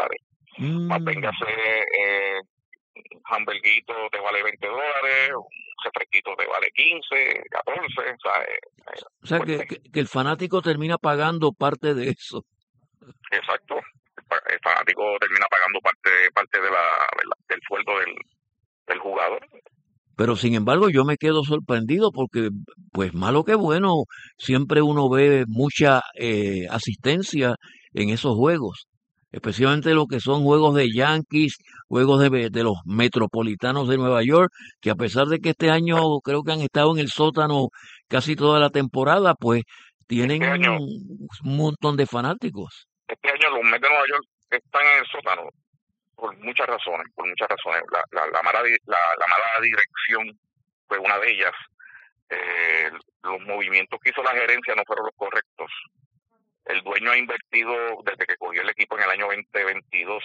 dólares. Más véngase, hamburguito te vale $20, un refresquito te vale 15, 14, o sea, O sea, pues, que el fanático termina pagando parte de eso. exacto. El fanático termina pagando parte del sueldo del jugador. Pero sin embargo, yo me quedo sorprendido porque, pues malo que bueno, siempre uno ve mucha asistencia en esos juegos, especialmente lo que son juegos de Yankees, juegos de los Metropolitanos de Nueva York, que a pesar de que este año creo que han estado en el sótano casi toda la temporada, pues tienen Este año, un montón de fanáticos. este año los Mets de Nueva York están en el sótano por muchas razones, por muchas razones. La mala dirección fue una de ellas. Los movimientos que hizo la gerencia no fueron los correctos. El dueño ha invertido desde que cogió el equipo en el año 2022,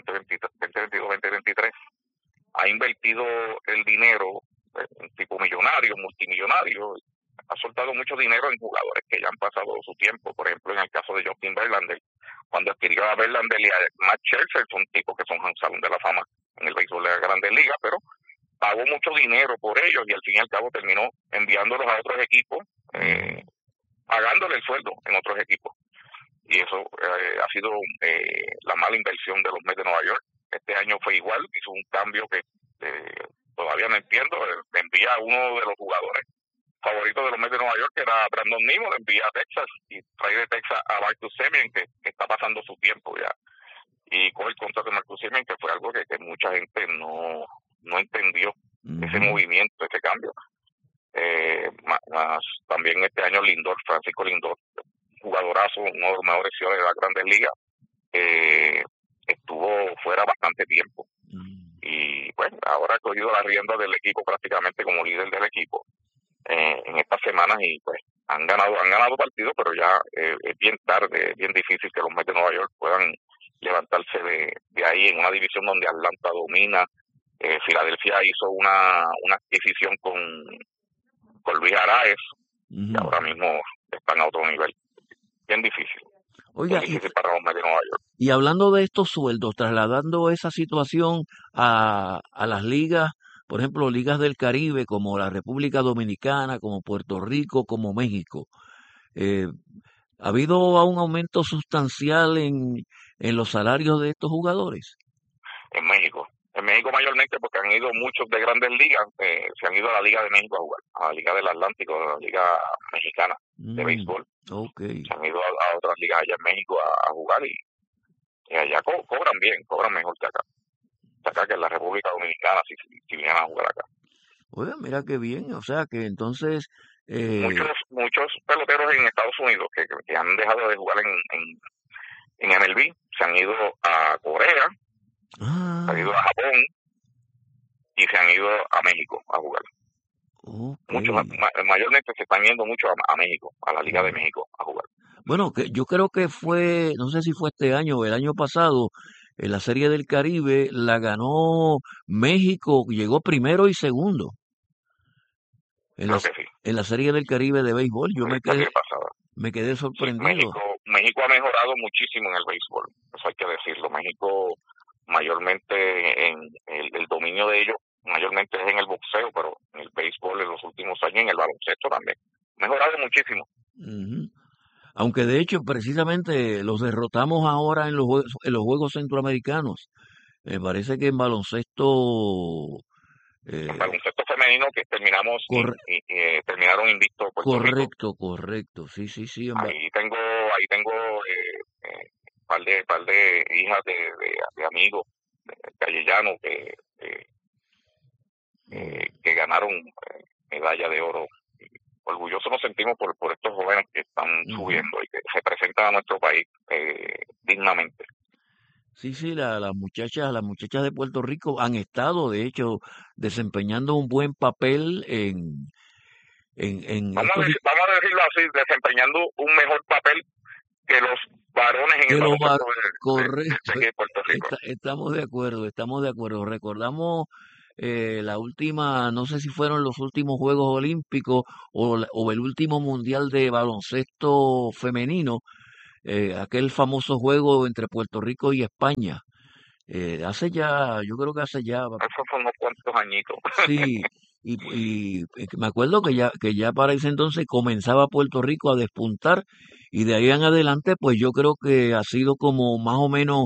2023, ha invertido el dinero, un tipo millonario, multimillonario, ha soltado mucho dinero en jugadores que ya han pasado su tiempo. Por ejemplo, en el caso de Justin Verlander, cuando adquirió a Verlander y a Matt Scherzer, son tipos que son Salón de la Fama en el béisbol de la Grandes Ligas, pero pagó mucho dinero por ellos y al fin y al cabo terminó enviándolos a otros equipos, pagándole el sueldo en otros equipos. Y eso ha sido la mala inversión de los Mets de Nueva York. Este año fue igual, hizo un cambio que todavía no entiendo. Envía a uno de los jugadores favoritos de los Mets de Nueva York, que era Brandon Nimmo, le envía a Texas y trae de Texas a Marcus Semien, que está pasando su tiempo ya. Y con el contrato de Marcus Semien, que fue algo que mucha gente no entendió, ese movimiento, ese cambio. Más también este año Francisco Lindor, jugadorazo, uno de los mejores jugadores de las Grandes Ligas, estuvo fuera bastante tiempo. Y bueno, ahora ha cogido la rienda del equipo prácticamente como líder del equipo en estas semanas y pues han ganado partidos, pero ya es bien tarde, es bien difícil que los Mets de Nueva York puedan levantarse de ahí en una división donde Atlanta domina. Filadelfia hizo una adquisición con Luis Arraez, y ahora mismo están a otro nivel. Bien difícil. Oiga, bien difícil para los Mets de Nueva York. Y hablando de estos sueldos, trasladando esa situación a las ligas, por ejemplo, ligas del Caribe como la República Dominicana, como Puerto Rico, como México, ¿ha habido un aumento sustancial en los salarios de estos jugadores? En México mayormente porque han ido muchos de Grandes Ligas, se han ido a la Liga de México a jugar, a la Liga del Atlántico, a la Liga Mexicana de béisbol. Okay. Se han ido a otras ligas allá en México a jugar y allá cobran bien, cobran mejor que acá. Que en la República Dominicana si vienen a jugar acá. Oye, mira qué bien, o sea que entonces... Muchos peloteros en Estados Unidos que han dejado de jugar en MLB se han ido a Corea, se han ido a Japón y se han ido a México a jugar. Muchos, mayormente se están yendo mucho a México, a la Liga de México a jugar. Bueno, que yo creo que fue, no sé si fue este año o el año pasado, en la Serie del Caribe la ganó México, llegó primero y segundo. En la Serie del Caribe de béisbol, yo me quedé sorprendido. Sí, México ha mejorado muchísimo en el béisbol, eso hay que decirlo. México mayormente en el dominio de ellos, mayormente es en el boxeo, pero en el béisbol en los últimos años, en el baloncesto también. Mejorado muchísimo. Aunque de hecho precisamente los derrotamos ahora en los Juegos Centroamericanos. Me parece que en baloncesto... en baloncesto femenino que terminamos terminaron invictos Puerto Rico. Correcto, sí. Ahí tengo par de hijas de amigos callellanos que ganaron medalla de oro. Orgullosos nos sentimos por estos jóvenes que están subiendo y que representan a nuestro país dignamente. Sí, las muchachas de Puerto Rico han estado, de hecho, desempeñando un buen papel vamos a decirlo así, desempeñando un mejor papel que los varones en el baloncesto de Puerto Rico. Estamos de acuerdo. Recordamos la última, no sé si fueron los últimos Juegos Olímpicos o el último Mundial de Baloncesto Femenino. aquel famoso juego entre Puerto Rico y España. Yo creo que hace ya, Eso son unos cuantos añitos. sí, me acuerdo que ya para ese entonces comenzaba Puerto Rico a despuntar y de ahí en adelante, pues yo creo que ha sido como más o menos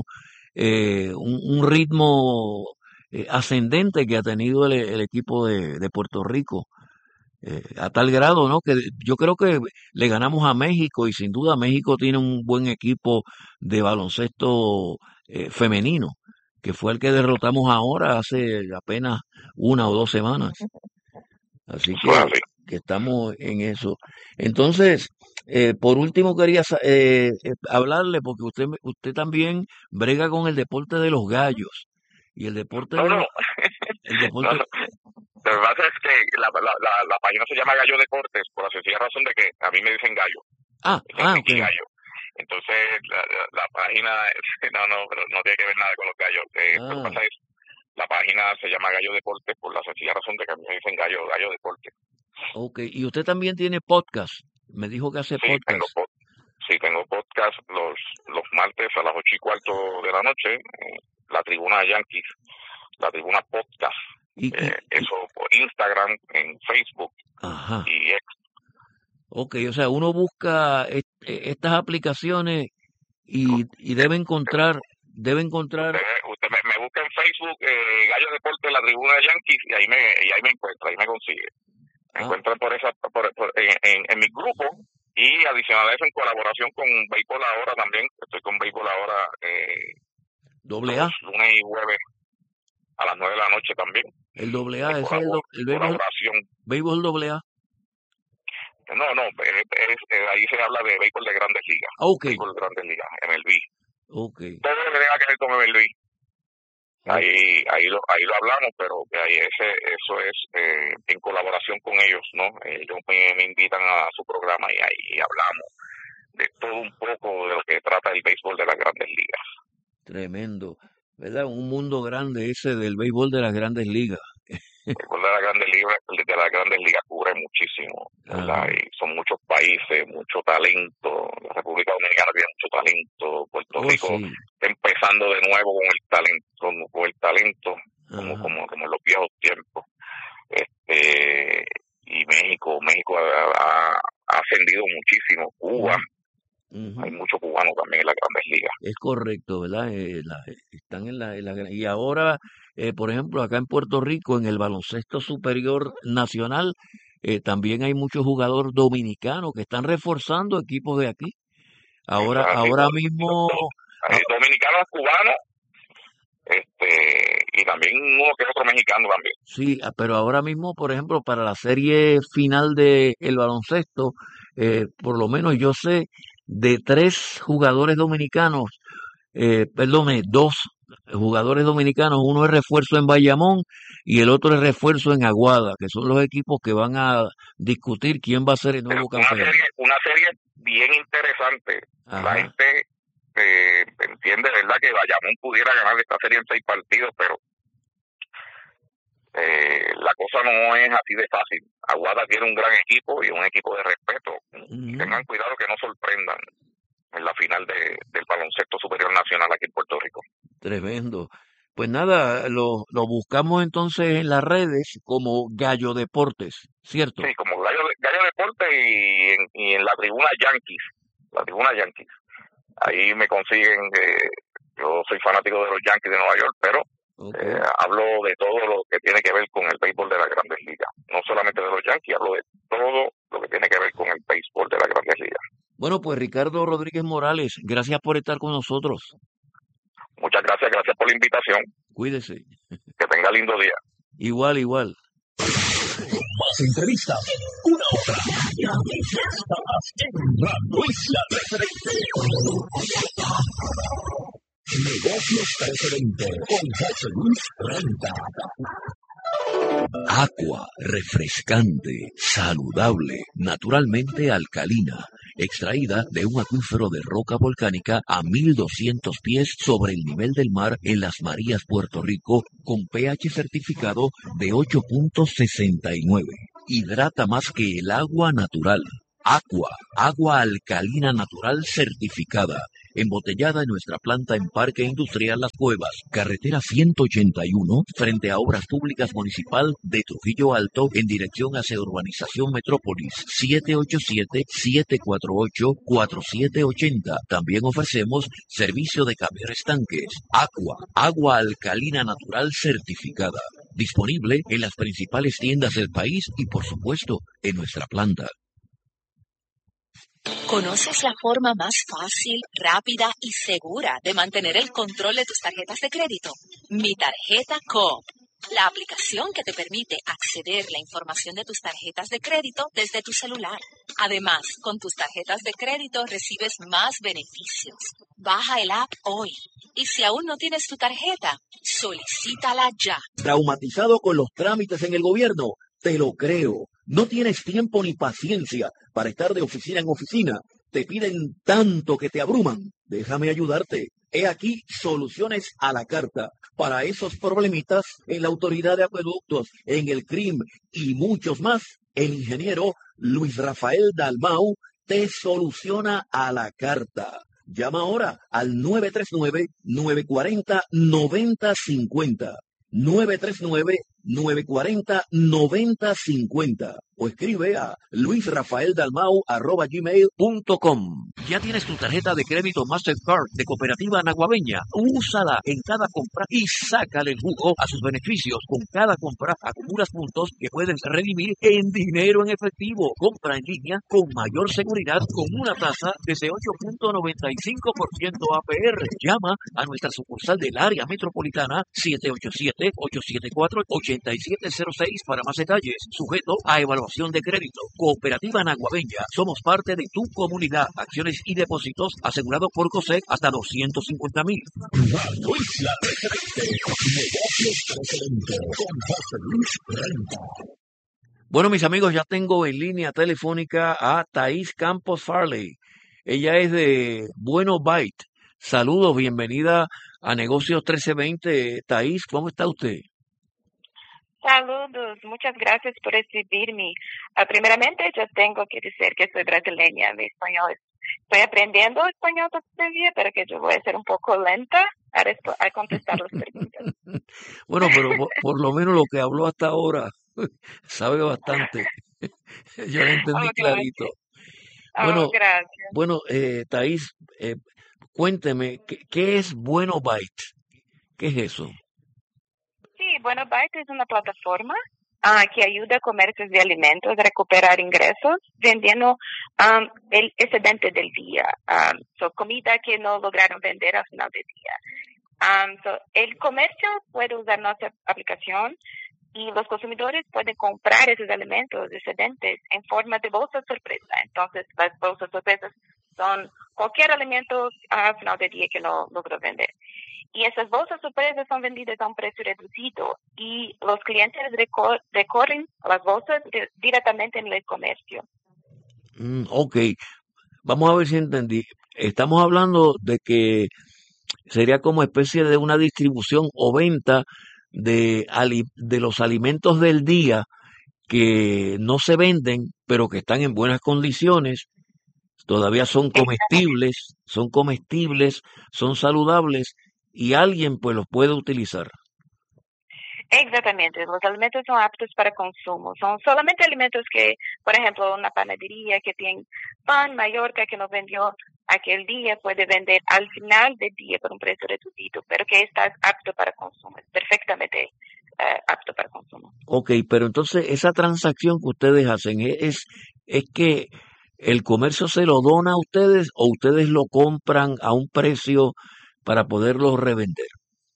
un ritmo ascendente que ha tenido el equipo de Puerto Rico. A tal grado, ¿no? Que yo creo que le ganamos a México y sin duda México tiene un buen equipo de baloncesto femenino, que fue el que derrotamos ahora hace apenas 1 o 2 semanas. Así Eso es así. que estamos en eso. Entonces, por último quería hablarle, porque usted también brega con el deporte de los gallos. Y el deporte No, de no, los, el no, deporte, no. Lo que pasa es que la página se llama Gallo Deportes por la sencilla razón de que a mí me dicen gallo, me dicen ok. Ricky Gallo. Entonces, la página, no, pero no tiene que ver nada con los gallos. Lo que Ah, pasa es, la página se llama Gallo Deportes por la sencilla razón de que a mí me dicen Gallo Deportes. ok. Y usted también tiene podcast. Me dijo que hace Sí, podcast. tengo podcast los martes a las 8:15 de la noche, la Tribuna Yankees, la Tribuna Podcast, Y, eso por Instagram, en Facebook ajá. y X. Ok, o sea, uno busca estas aplicaciones y debe encontrar, Usted me busca en Facebook, Gallo Deporte, la Tribuna Yankees, y ahí me encuentra, ahí me consigue. Me ah, encuentran en mi grupo, y adicional a eso en colaboración con Béisbol Ahora también. Estoy con Béisbol Ahora doble los A, lunes y jueves a las 9 de la noche también. el doble A, ese es el Colaboración. béisbol doble A. No, ahí se habla de béisbol de Grandes Ligas. Ah, ok, Béisbol de Grandes Ligas, MLB. ok, Todo lo que tenga que ver con MLB. ok. Ahí lo hablamos, pero que eso es en colaboración con ellos, ¿no? Ellos me invitan a su programa y ahí hablamos de todo un poco de lo que trata el béisbol de las Grandes Ligas. Tremendo, ¿verdad? Un mundo grande ese del béisbol de las grandes ligas. El béisbol de las Grandes Ligas cubre muchísimo, ¿verdad? Ajá. Y son muchos países, mucho talento. La República Dominicana tiene mucho talento. Puerto Oh, Rico sí. está empezando de nuevo con el talento, Ajá. como en los viejos tiempos. Y México ha ascendido muchísimo. Cuba, Ujú, hay ujú. muchos cubanos también en las Grandes Ligas. Es correcto, ¿verdad? Están y ahora, por ejemplo, acá en Puerto Rico, en el baloncesto superior nacional, también hay muchos jugadores dominicanos que están reforzando equipos de aquí. Así, Ahora mismo, hay ah, dominicanos, cubanos, y también uno que otro mexicano también. sí, pero ahora mismo, por ejemplo, para la serie final de el baloncesto, por lo menos yo sé de 3 jugadores dominicanos, perdone, 2 jugadores dominicanos, uno es refuerzo en Bayamón y el otro es refuerzo en Aguada, que son los equipos que van a discutir quién va a ser el Pero nuevo campeón. una serie bien interesante. La Ajá, gente entiende, ¿verdad?, que Bayamón pudiera ganar esta serie en 6 partidos, pero la cosa no es así de fácil. Aguada tiene un gran equipo y un equipo de respeto. Y ujú, tengan cuidado que no sorprendan en la final del baloncesto superior nacional aquí en Puerto Rico. tremendo. Pues nada, lo buscamos entonces en las redes como Gallo Deportes, ¿cierto? Sí, como Gallo Deporte y en la Tribuna Yankees. La Tribuna Yankees. Ahí me consiguen. Yo soy fanático de los Yankees de Nueva York, pero Ok. hablo de todo lo que tiene que ver con el béisbol de las Grandes Ligas. No solamente de los Yankees, hablo de todo lo que tiene que ver con el béisbol de las Grandes Ligas. Bueno, pues Ricardo Rodríguez Morales, gracias por estar con nosotros. Muchas gracias por la invitación. Cuídese. Que tenga lindo día. Igual, igual. Más entrevistas, una hora. Estás en Radio Isla Referente. Negocios Preferente con José Luis Renta. Aqua, refrescante, saludable, naturalmente alcalina, extraída de un acuífero de roca volcánica a 1200 pies sobre el nivel del mar en Las Marías, Puerto Rico, con pH certificado de 8.69. Hidrata más que el agua natural. Aqua, agua alcalina natural certificada, embotellada en nuestra planta en Parque Industrial Las Cuevas, carretera 181, frente a Obras Públicas Municipal de Trujillo Alto, en dirección hacia Urbanización Metrópolis, 787-748-4780. También ofrecemos servicio de cambiar estanques. Aqua, agua alcalina natural certificada, disponible en las principales tiendas del país y, por supuesto, en nuestra planta. ¿Conoces la forma más fácil, rápida y segura de mantener el control de tus tarjetas de crédito? Mi Tarjeta Coop, la aplicación que te permite acceder a la información de tus tarjetas de crédito desde tu celular. Además, con tus tarjetas de crédito recibes más beneficios. Baja el app hoy. Y si aún no tienes tu tarjeta, solicítala ya. ¿Traumatizado con los trámites en el gobierno? Te lo creo. No tienes tiempo ni paciencia para estar de oficina en oficina. Te piden tanto que te abruman. Déjame ayudarte. He aquí soluciones a la carta para esos problemitas en la Autoridad de Acueductos, en el CRIM y muchos más. El ingeniero Luis Rafael Dalmau te soluciona a la carta. Llama ahora al 939-940-9050. 939-940-9050 o escribe a luisrafaeldalmau@gmail.com. ¿Ya tienes tu tarjeta de crédito Mastercard de Cooperativa Naguabeña? Úsala en cada compra y sácale el jugo a sus beneficios. Con cada compra acumulas puntos que puedes redimir en dinero en efectivo. Compra en línea con mayor seguridad con una tasa desde 8.95% APR. Llama a nuestra sucursal del área metropolitana 787-874-8706 para más detalles. Sujeto a evaluación de crédito. Cooperativa Naguabeña. Somos parte de tu comunidad. Acciones y depósitos asegurados por COSEC hasta 250,000. Radio Isla Referente. Negocios Referente con José Luis Renta. Bueno, mis amigos, ya tengo en línea telefónica a Thais Campos Farley. Ella es de Bueno Byte. Saludos, bienvenida a Negocios 1320. Thais, ¿cómo está usted? Saludos, muchas gracias por recibirme. Primeramente, yo tengo que decir que soy brasileña, mi español. Estoy aprendiendo español todavía, pero que yo voy a ser un poco lenta a contestar las preguntas. Bueno, pero por lo menos lo que habló hasta ahora sabe bastante. Yo lo entendí clarito. Bueno, gracias. Bueno, Thais, cuénteme, ¿qué es Bueno Byte? ¿Qué es eso? Sí, Bueno Byte es una plataforma que ayuda a comercios de alimentos a recuperar ingresos vendiendo el excedente del día, comida que no lograron vender al final del día. El comercio puede usar nuestra aplicación y los consumidores pueden comprar esos alimentos excedentes en forma de bolsa sorpresa. Entonces, las bolsas sorpresas son cualquier alimento al final del día que no logró vender. Y esas bolsas sorpresas son vendidas a un precio reducido y los clientes recorren las bolsas directamente en el comercio. Ok, vamos a ver si entendí. Estamos hablando de que sería como especie de una distribución o venta de los alimentos del día que no se venden, pero que están en buenas condiciones, todavía son comestibles, son saludables y alguien pues los puede utilizar. Exactamente, los alimentos son aptos para consumo. Son solamente alimentos que, por ejemplo, una panadería que tiene pan Mallorca que no vendió aquel día puede vender al final del día por un precio reducido, pero que está apto para consumo, es perfectamente apto para consumo. Ok, pero entonces esa transacción que ustedes hacen es que el comercio se lo dona a ustedes o ustedes lo compran a un precio para poderlo revender.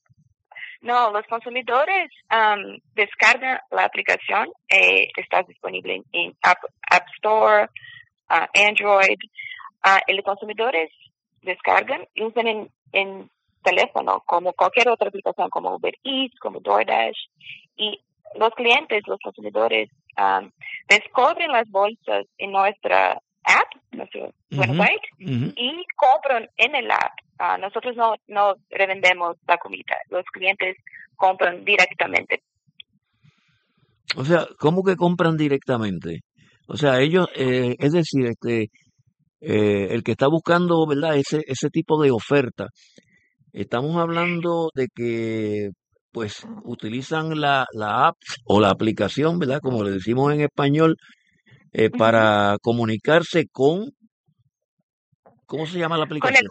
No, los consumidores descargan la aplicación, está disponible en App Store, Android. Los consumidores descargan y usan en teléfono como cualquier otra aplicación, como Uber Eats, como DoorDash. Y los clientes, los consumidores, descubren las bolsas en nuestra app, nuestro Bueno Byte, y compran en el app. Nosotros no revendemos la comida, los clientes compran directamente. O sea, ¿cómo que compran directamente? O sea, ellos, es decir, el que está buscando, ¿verdad? Ese tipo de oferta. Estamos hablando de que, pues, utilizan la app o la aplicación, ¿verdad? Como le decimos en español, Ujú. para comunicarse con, ¿cómo se llama la Con el aplicación?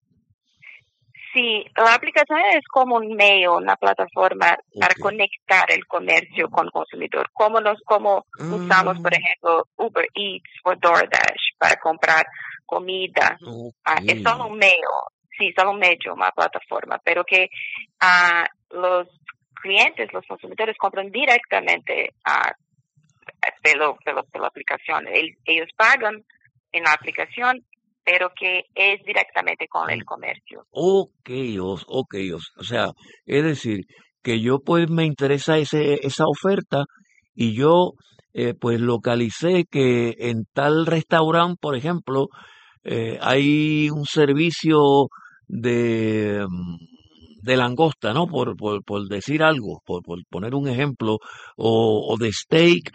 Sí, la aplicación es como un medio, una plataforma para Ok. conectar el comercio con el consumidor. Como usamos, por Ah, ejemplo, Uber Eats o DoorDash para comprar comida. ok. Es solo un medio, sí, solo un medio, una plataforma, pero que los clientes, los consumidores compran directamente pela aplicación. Ellos pagan en la aplicación, pero que es directamente con el comercio. Ok, o sea, es decir, que yo pues me interesa esa oferta y yo pues localicé que en tal restaurante, por ejemplo, hay un servicio de langosta, ¿no? Por decir algo, por poner un ejemplo, o de steak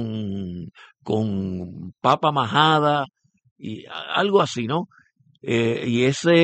con papa majada y algo así, ¿no? Y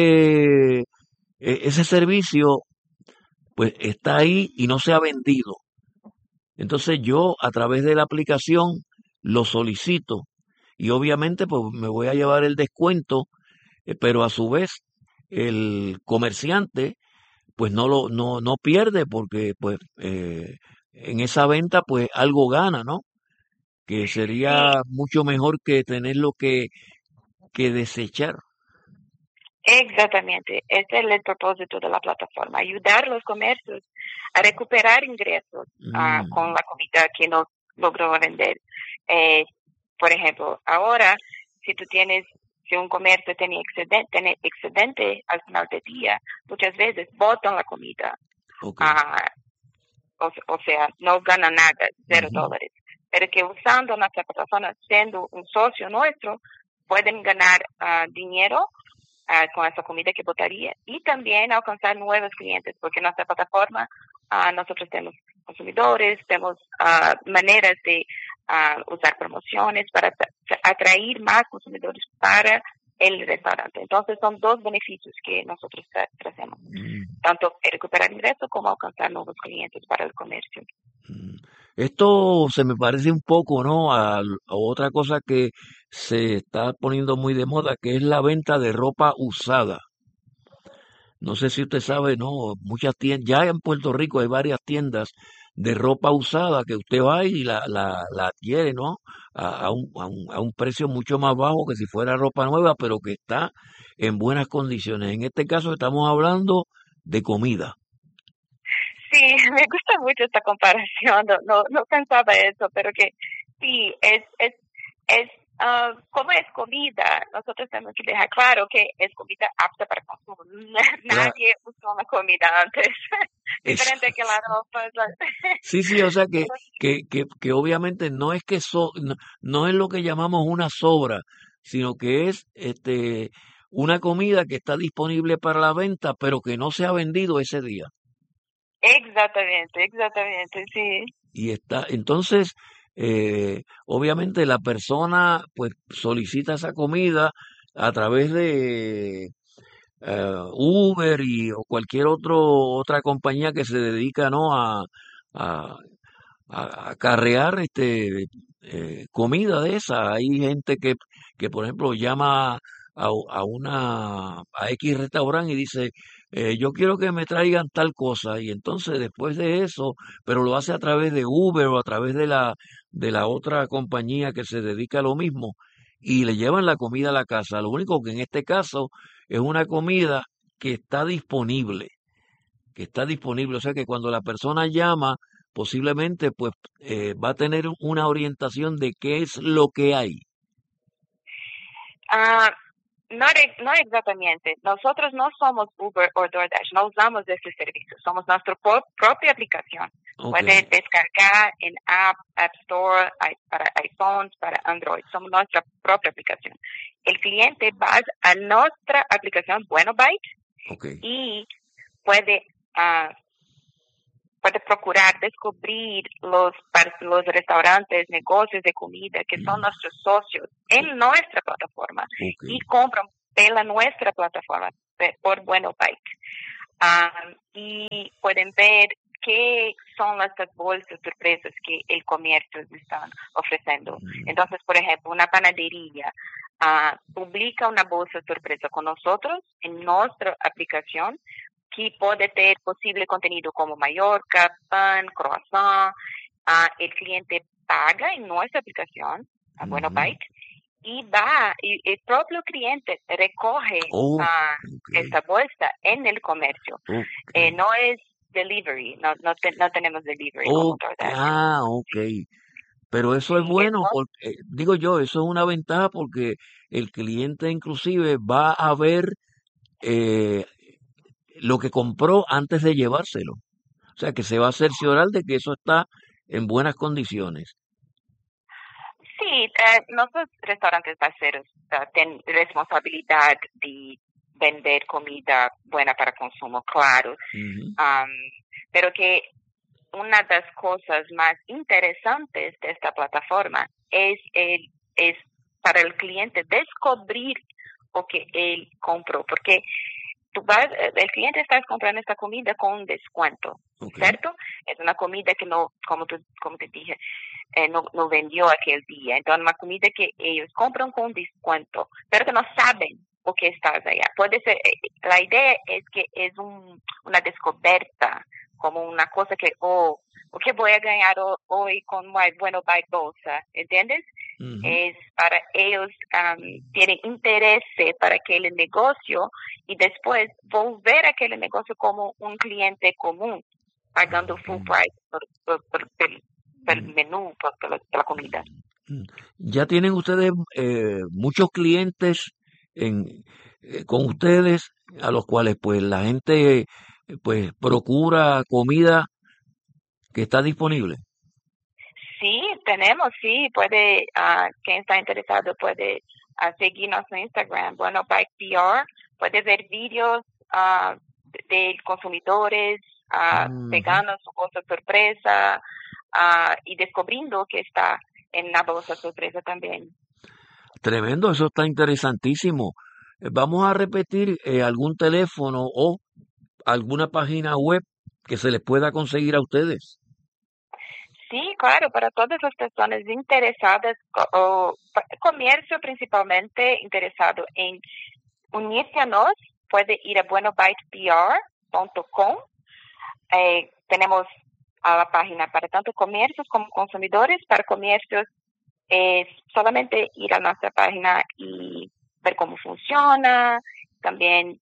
ese servicio pues está ahí y no se ha vendido. Entonces yo a través de la aplicación lo solicito y obviamente pues me voy a llevar el descuento, pero a su vez el comerciante pues no pierde porque pues en esa venta pues algo gana, ¿no? Que Sí, sería mucho mejor que tenerlo que desechar. exactamente. Ese es el propósito de la plataforma, ayudar a los comercios a recuperar ingresos con Mm, la comida que no logró vender. Eh, por ejemplo, ahora, si tú tienes, si un comercio tiene excedente al final del día, muchas veces botan la comida. ok. ah, o sea, no gana nada, Ujú. $0. Pero que usando nuestra plataforma, siendo un socio nuestro, pueden ganar dinero con esa comida que botaría y también alcanzar nuevos clientes, porque en nuestra plataforma nosotros tenemos consumidores, tenemos maneras de usar promociones para atraer más consumidores para el restaurante. Entonces son dos beneficios que nosotros trazamos, Mm. tanto recuperar ingresos como alcanzar nuevos clientes para el comercio. Mm. Esto se me parece un poco, ¿no? A otra cosa que se está poniendo muy de moda, que es la venta de ropa usada. No sé si usted sabe, ¿no? Muchas tiendas, ya en Puerto Rico hay varias tiendas de ropa usada que usted va y la adquiere, ¿no? A un precio mucho más bajo que si fuera ropa nueva, pero que está en buenas condiciones. En este caso estamos hablando de comida. Sí, me gusta mucho esta comparación, no pensaba eso, pero que sí, es como es comida, nosotros tenemos que dejar claro que es comida apta para consumo. Cla- Nadie usó la comida antes, Es, diferente que la ropa. sí, sí, o sea que obviamente no es no es lo que llamamos una sobra, sino que es una comida que está disponible para la venta, pero que no se ha vendido ese día. Exactamente, sí. Y está, entonces, obviamente la persona pues solicita esa comida a través de Uber o cualquier otra compañía que se dedica, ¿no? A, a acarrear comida de esa. Hay gente que por ejemplo, llama a X restaurante y dice, yo quiero que me traigan tal cosa, y entonces después de eso, pero lo hace a través de Uber o a través de la otra compañía que se dedica a lo mismo, y le llevan la comida a la casa. Lo único que en este caso es una comida que está disponible, o sea que cuando la persona llama, posiblemente pues va a tener una orientación de qué es lo que hay. Ah, no exactamente. Nosotros no somos Uber o DoorDash, no usamos este servicio. Somos nuestra propia aplicación. Ok. Puede descargar en App Store, para iPhones, para Android. Somos nuestra propia aplicación. El cliente va a nuestra aplicación Bueno Byte Ok. y puede ah, puede procurar descubrir los restaurantes, negocios de comida que son nuestros socios en nuestra plataforma Ok. y compran pela nuestra plataforma por Bueno Bike. Y pueden ver qué son estas bolsas sorpresas que el comercio están ofreciendo. Entonces, por ejemplo, una panadería publica una bolsa sorpresa con nosotros en nuestra aplicación que puede tener posible contenido como Mallorca, pan, croissant. El cliente paga en nuestra aplicación, a Bueno Bike, y el propio cliente recoge Oh, ok. esta bolsa en el comercio. Ok. No es delivery, no tenemos delivery como DoorDash. Ok. Pero eso es Sí, bueno, porque, digo yo, eso es una ventaja porque el cliente inclusive va a ver eh, lo que compró antes de llevárselo. O sea, que se va a cerciorar de que eso está en buenas condiciones. sí, nuestros restaurantes caseros tienen responsabilidad de vender comida buena para consumo, claro. Ujú. Pero que una de las cosas más interesantes de esta plataforma es para el cliente descubrir lo que él compró, porque el cliente está comprando esta comida con un descuento, Ok. ¿cierto? Es una comida que no, como te dije, no vendió aquel día. Entonces, una comida que ellos compran con descuento, pero que no saben o que está allá. Puede ser, la idea es que es una descoberta, como una cosa que, o que voy a ganar hoy con mi Bueno Bike bolsa, ¿entiendes? Ujú. Es para ellos tienen interés para aquel negocio y después volver a aquel negocio como un cliente común, pagando full price por el menú, por la comida. Ya tienen ustedes muchos clientes con ustedes a los cuales pues la gente pues procura comida que está disponible. Sí, tenemos, sí, puede, quien está interesado puede seguirnos en Instagram, Bueno Bike PR, puede ver vídeos de consumidores Ujú. pegando su bolsa sorpresa y descubriendo que está en la bolsa sorpresa también. Tremendo, eso está interesantísimo. Vamos a repetir algún teléfono o alguna página web que se les pueda conseguir a ustedes. Sí, claro, para todas las personas interesadas, comercio principalmente interesado en unirse a nos, puede ir a buenobitepr.com. Tenemos a la página para tanto comercios como consumidores. Para comercios es solamente ir a nuestra página y ver cómo funciona, también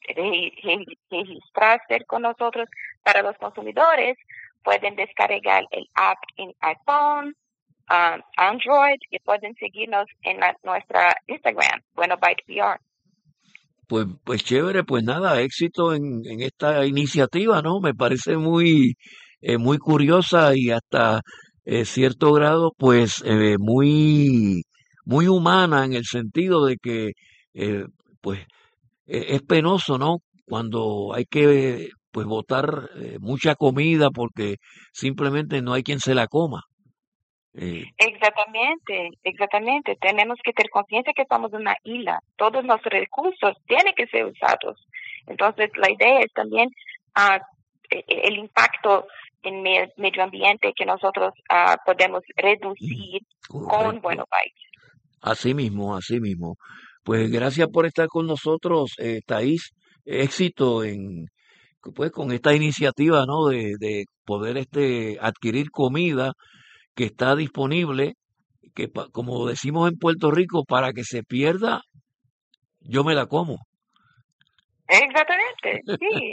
registrarse con nosotros. Para los consumidores pueden descargar el app en iPhone, Android, y pueden seguirnos en nuestra Instagram, Bueno Bite PR. Pues chévere, pues nada, éxito en esta iniciativa, ¿no? Me parece muy curiosa y hasta cierto grado, pues muy humana en el sentido de que, eh, pues, es penoso, ¿no? Cuando hay que, pues, botar mucha comida porque simplemente no hay quien se la coma. Eh, Exactamente. Tenemos que tener conciencia que somos una isla. Todos nuestros recursos tienen que ser usados. Entonces, la idea es también el impacto en el medio ambiente que nosotros podemos reducir con correcto. Bueno Bite. Así mismo, así mismo. Pues gracias por estar con nosotros, Thaís. Éxito pues, con esta iniciativa, ¿no? De poder adquirir comida que está disponible, que como decimos en Puerto Rico, para que se pierda, yo me la como. Exactamente, sí.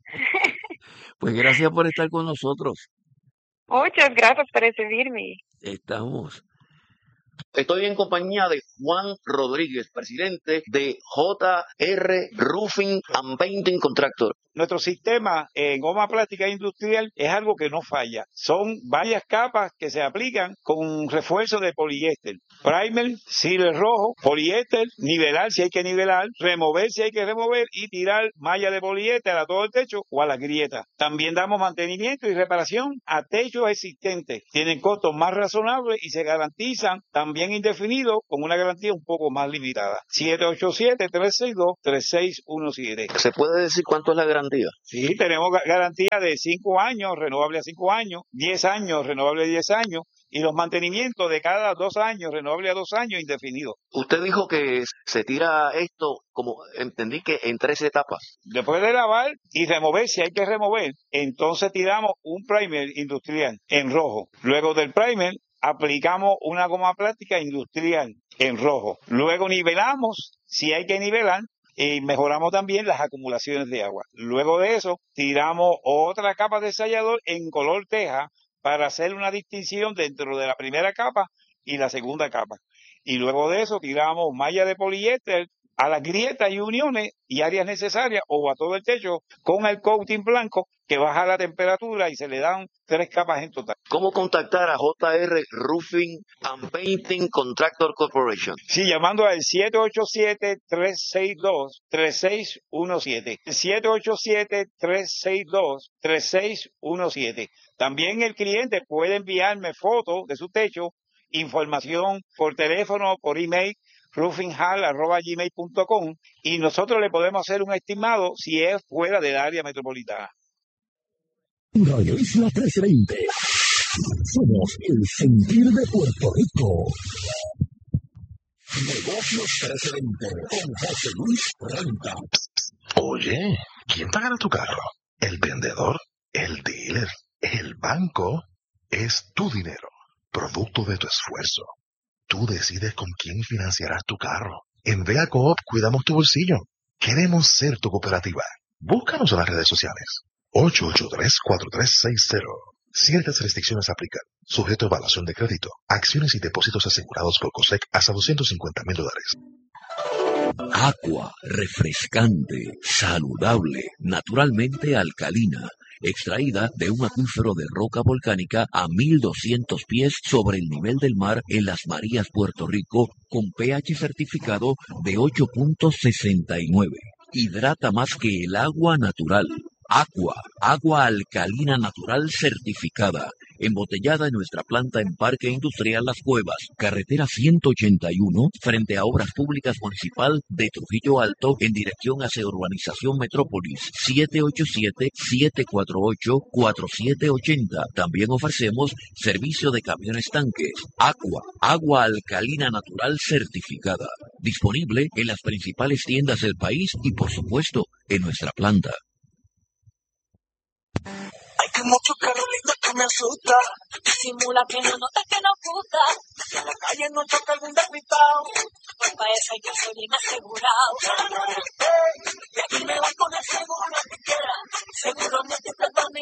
Pues gracias por estar con nosotros. Muchas gracias por recibirme. Estamos. Estoy en compañía de Juan Rodríguez, presidente de JR Roofing and Painting Contractor. Nuestro sistema en goma plástica industrial es algo que no falla. Son varias capas que se aplican con refuerzo de poliéster. Primer, sealer rojo, poliéster, nivelar si hay que nivelar, remover si hay que remover y tirar malla de poliéster a todo el techo o a las grietas. También damos mantenimiento y reparación a techos existentes. Tienen costos más razonables y se garantizan también indefinidos con una garantía un poco más limitada. 787-362-3617. ¿Se puede decir cuánto es la garantía? Sí, tenemos garantía de 5 años, renovable a 5 años, 10 años, renovable a 10 años, y los mantenimientos de cada 2 años, renovable a 2 años, indefinido. Usted dijo que se tira esto, como entendí que en 3 etapas. Después de lavar y remover, si hay que remover, entonces tiramos un primer industrial en rojo. Luego del primer, aplicamos una goma plástica industrial en rojo. Luego nivelamos, si hay que nivelar, y mejoramos también las acumulaciones de agua. Luego de eso, tiramos otra capa de sellador en color teja para hacer una distinción dentro de la primera capa y la segunda capa. Y luego de eso, tiramos malla de poliéster a las grietas y uniones y áreas necesarias o a todo el techo con el coating blanco que baja la temperatura y se le dan 3 capas en total. ¿Cómo contactar a JR Roofing and Painting Contractor Corporation? Sí, llamando al 787-362-3617. 787-362-3617. También el cliente puede enviarme fotos de su techo, información por teléfono, por email, roofinghall@gmail.com, y nosotros le podemos hacer un estimado si es fuera del área metropolitana. Radio Isla 1320. Somos el sentir de Puerto Rico. Negocios 1320 con José Luis Renta. Oye, ¿quién pagará tu carro? ¿El vendedor? ¿El dealer? ¿El banco? Es tu dinero, producto de tu esfuerzo. Tú decides con quién financiarás tu carro. En Vea Coop cuidamos tu bolsillo. Queremos ser tu cooperativa. Búscanos en las redes sociales. 883-4360. Ciertas restricciones aplican. Sujeto a evaluación de crédito. Acciones y depósitos asegurados por COSEC hasta $250,000. Aqua, refrescante, saludable, naturalmente alcalina, extraída de un acuífero de roca volcánica a 1200 pies sobre el nivel del mar en Las Marías, Puerto Rico, con pH certificado de 8.69. Hidrata más que el agua natural. Aqua, agua alcalina natural certificada, embotellada en nuestra planta en Parque Industrial Las Cuevas, carretera 181, frente a Obras Públicas Municipal de Trujillo Alto, en dirección hacia Urbanización Metrópolis, 787-748-4780. También ofrecemos servicio de camiones tanques. Aqua, agua alcalina natural certificada, disponible en las principales tiendas del país y, por supuesto, en nuestra planta. Hay como chocar lindo que me asusta. Disimula que no nota que no gusta. Si en la calle no choca algún despistado, pues para eso hay que ser bien asegurado. Y aquí me voy con el seguro que quiera. Seguro me estoy tratando